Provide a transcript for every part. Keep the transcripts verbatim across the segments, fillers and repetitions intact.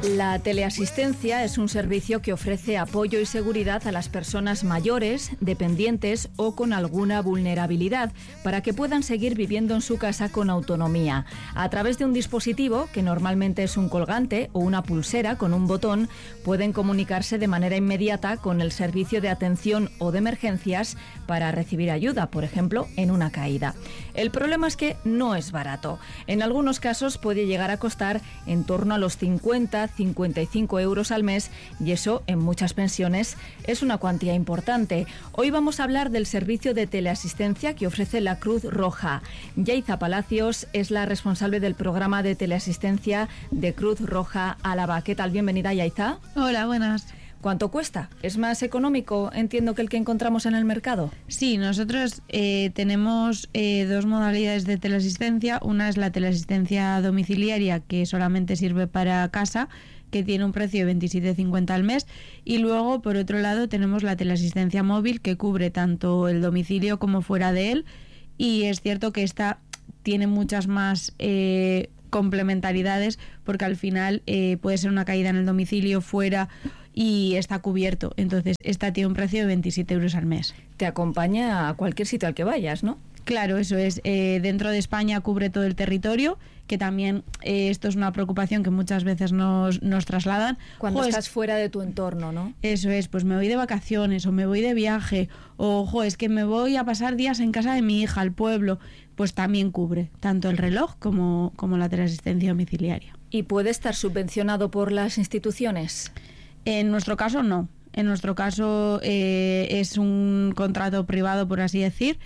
La teleasistencia es un servicio que ofrece apoyo y seguridad a las personas mayores, dependientes o con alguna vulnerabilidad para que puedan seguir viviendo en su casa con autonomía. A través de un dispositivo, que normalmente es un colgante o una pulsera con un botón, pueden comunicarse de manera inmediata con el servicio de atención o de emergencias para recibir ayuda, por ejemplo, en una caída. El problema es que no es barato. En algunos casos puede llegar a costar en torno a los cincuenta a cincuenta y cinco euros al mes y eso en muchas pensiones es una cuantía importante. Hoy vamos a hablar del servicio de teleasistencia que ofrece la Cruz Roja. Yaiza Palacios es la responsable del programa de teleasistencia de Cruz Roja Álava. ¿Qué tal? Bienvenida, Yaiza. Hola, buenas. ¿Cuánto cuesta? ¿Es más económico, entiendo, que el que encontramos en el mercado? Sí, nosotros eh, tenemos eh, dos modalidades de teleasistencia. Una es la teleasistencia domiciliaria, que solamente sirve para casa, que tiene un precio de veintisiete cincuenta al mes. Y luego, por otro lado, tenemos la teleasistencia móvil, que cubre tanto el domicilio como fuera de él. Y es cierto que esta tiene muchas más Eh, complementariedades, porque al final eh, puede ser una caída en el domicilio, fuera, y está cubierto. Entonces esta tiene un precio de veintisiete euros al mes. Te acompaña a cualquier sitio al que vayas, ¿no? Claro, eso es. Eh, dentro de España cubre todo el territorio, que también eh, esto es una preocupación que muchas veces nos, nos trasladan. Cuando jo, estás es, fuera de tu entorno, ¿no? Eso es, pues me voy de vacaciones o me voy de viaje, o jo, es que me voy a pasar días en casa de mi hija, al pueblo, pues también cubre tanto el reloj como, como la teleasistencia domiciliaria. ¿Y puede estar subvencionado por las instituciones? En nuestro caso no. En nuestro caso eh, es un contrato privado, por así decir.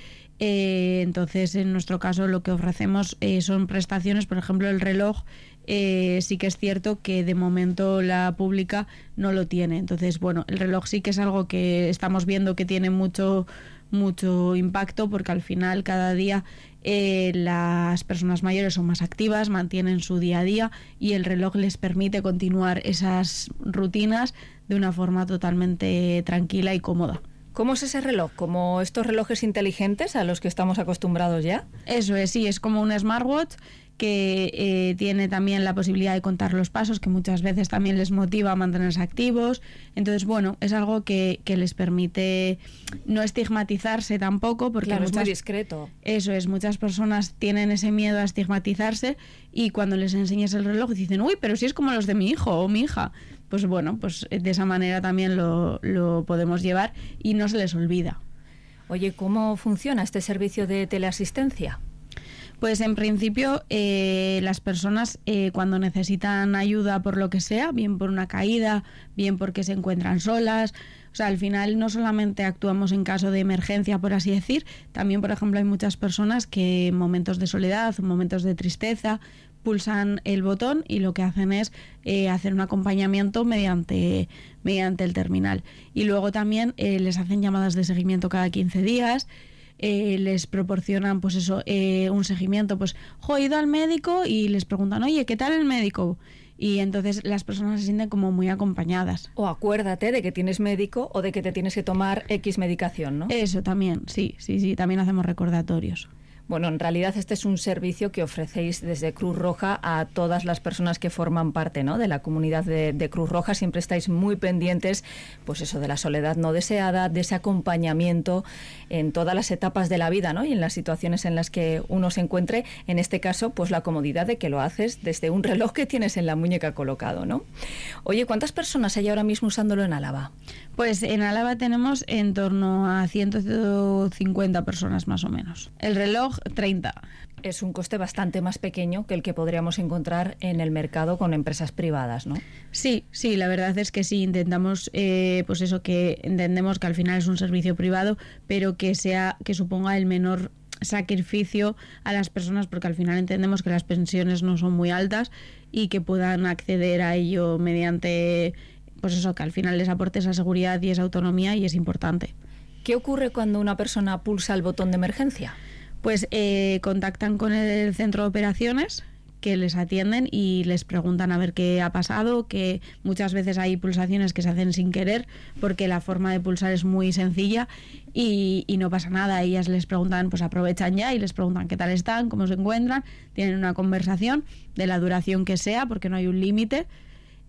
Eh, entonces, en nuestro caso lo que ofrecemos eh, son prestaciones. Por ejemplo, el reloj eh, sí que es cierto que de momento la pública no lo tiene. Entonces, bueno, el reloj sí que es algo que estamos viendo que tiene mucho mucho impacto, porque al final cada día eh, las personas mayores son más activas, mantienen su día a día y el reloj les permite continuar esas rutinas de una forma totalmente tranquila y cómoda. ¿Cómo es ese reloj? ¿Como estos relojes inteligentes a los que estamos acostumbrados ya? Eso es, sí, es como un smartwatch que eh, tiene también la posibilidad de contar los pasos, que muchas veces también les motiva a mantenerse activos. Entonces, bueno, es algo que, que les permite no estigmatizarse tampoco, porque claro, muchas, es muy discreto. Eso es, muchas personas tienen ese miedo a estigmatizarse y cuando les enseñas el reloj dicen, uy, pero si es como los de mi hijo o mi hija. Pues bueno, pues de esa manera también lo, lo podemos llevar y no se les olvida. Oye, ¿cómo funciona este servicio de teleasistencia? Pues en principio eh, las personas eh, cuando necesitan ayuda por lo que sea, bien por una caída, bien porque se encuentran solas, o sea, al final no solamente actuamos en caso de emergencia, por así decir, también, por ejemplo, hay muchas personas que en momentos de soledad, en momentos de tristeza, pulsan el botón y lo que hacen es eh, hacer un acompañamiento mediante, mediante el terminal. Y luego también eh, les hacen llamadas de seguimiento cada quince días, Eh, les proporcionan pues eso eh, un seguimiento, pues jo, he ido al médico y les preguntan, oye, ¿qué tal el médico? Y entonces las personas se sienten como muy acompañadas. O acuérdate de que tienes médico o de que te tienes que tomar X medicación, ¿no? Eso también, sí, sí, sí, también hacemos recordatorios. Bueno, en realidad este es un servicio que ofrecéis desde Cruz Roja a todas las personas que forman parte, ¿no?, de la comunidad de, de Cruz Roja. Siempre estáis muy pendientes, pues eso, de la soledad no deseada, de ese acompañamiento en todas las etapas de la vida, ¿no?, y en las situaciones en las que uno se encuentre. En este caso, pues la comodidad de que lo haces desde un reloj que tienes en la muñeca colocado, ¿no? Oye, ¿cuántas personas hay ahora mismo usándolo en Álava? Pues en Álava tenemos en torno a ciento cincuenta personas más o menos. El reloj, treinta. Es un coste bastante más pequeño que el que podríamos encontrar en el mercado con empresas privadas, ¿no? Sí, sí, la verdad es que sí, intentamos, eh, pues eso, que entendemos que al final es un servicio privado, pero que sea, que suponga el menor sacrificio a las personas, porque al final entendemos que las pensiones no son muy altas y que puedan acceder a ello mediante, pues eso, que al final les aporte esa seguridad y esa autonomía, y es importante. ¿Qué ocurre cuando una persona pulsa el botón de emergencia? Pues eh, contactan con el centro de operaciones, que les atienden y les preguntan a ver qué ha pasado, que muchas veces hay pulsaciones que se hacen sin querer porque la forma de pulsar es muy sencilla y, y no pasa nada. Ellas les preguntan, pues aprovechan ya y les preguntan qué tal están, cómo se encuentran, tienen una conversación de la duración que sea porque no hay un límite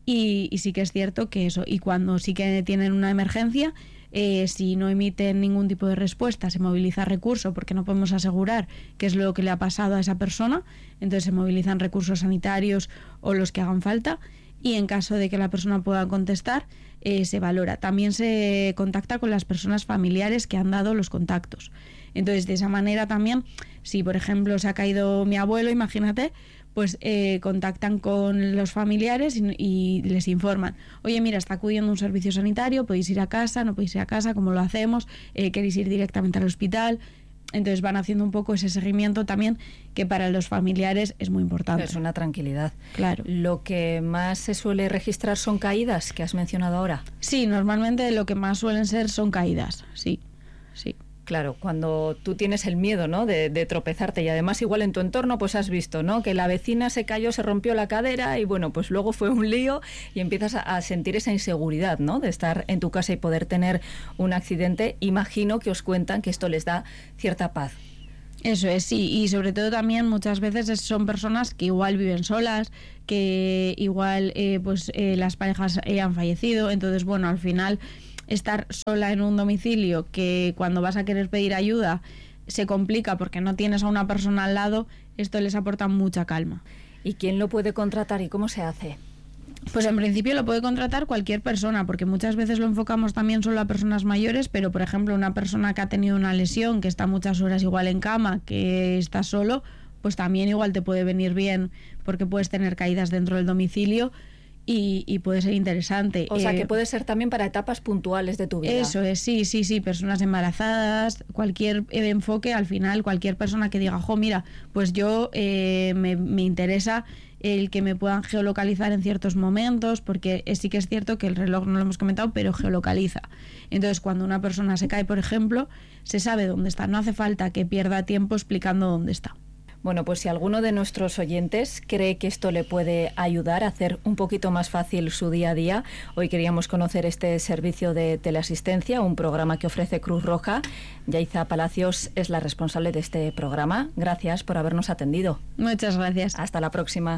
Y, y sí que es cierto que eso, y cuando sí que tienen una emergencia, eh, si no emiten ningún tipo de respuesta, se moviliza recurso porque no podemos asegurar qué es lo que le ha pasado a esa persona, entonces se movilizan recursos sanitarios o los que hagan falta, y en caso de que la persona pueda contestar, eh, se valora. También se contacta con las personas familiares que han dado los contactos. Entonces, de esa manera también, si por ejemplo se ha caído mi abuelo, imagínate, pues eh, contactan con los familiares y, y les informan, oye, mira, está acudiendo un servicio sanitario, podéis ir a casa, no podéis ir a casa, ¿cómo lo hacemos? Eh, ¿Queréis ir directamente al hospital? Entonces van haciendo un poco ese seguimiento también, que para los familiares es muy importante. Es una tranquilidad. Claro. ¿Lo que más se suele registrar son caídas, que has mencionado ahora? Sí, normalmente lo que más suelen ser son caídas, sí, sí. Claro, cuando tú tienes el miedo, ¿no?, de, de tropezarte, y además igual en tu entorno pues has visto, ¿no?, que la vecina se cayó, se rompió la cadera y bueno, pues luego fue un lío y empiezas a, a sentir esa inseguridad, ¿no?, de estar en tu casa y poder tener un accidente. Imagino que os cuentan que esto les da cierta paz. Eso es, sí, y sobre todo también muchas veces son personas que igual viven solas, que igual eh, pues eh, las parejas eh, han fallecido, entonces bueno, al final estar sola en un domicilio que cuando vas a querer pedir ayuda se complica porque no tienes a una persona al lado, esto les aporta mucha calma. ¿Y quién lo puede contratar y cómo se hace? Pues en principio lo puede contratar cualquier persona, porque muchas veces lo enfocamos también solo a personas mayores, pero por ejemplo una persona que ha tenido una lesión, que está muchas horas igual en cama, que está solo, pues también igual te puede venir bien porque puedes tener caídas dentro del domicilio. Y, y puede ser interesante. O sea, eh, que puede ser también para etapas puntuales de tu vida. Eso es, sí, sí, sí, personas embarazadas, cualquier enfoque, al final, cualquier persona que diga, jo, mira, pues yo eh, me, me interesa el que me puedan geolocalizar en ciertos momentos, porque sí que es cierto que el reloj, no lo hemos comentado, pero geolocaliza. Entonces, cuando una persona se cae, por ejemplo, se sabe dónde está, no hace falta que pierda tiempo explicando dónde está. Bueno, pues si alguno de nuestros oyentes cree que esto le puede ayudar a hacer un poquito más fácil su día a día, hoy queríamos conocer este servicio de teleasistencia, un programa que ofrece Cruz Roja. Yaiza Palacios es la responsable de este programa. Gracias por habernos atendido. Muchas gracias. Hasta la próxima.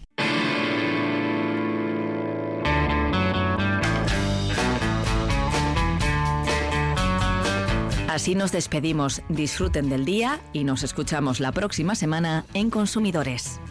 Así nos despedimos. Disfruten del día y nos escuchamos la próxima semana en Consumidores.